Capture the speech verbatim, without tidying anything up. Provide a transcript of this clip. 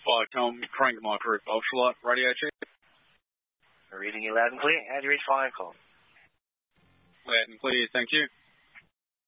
Flight Tom, Crank my group, ultralight, radio check. Reading you loud and clear. How do you read fire call? Loud and clear, thank you.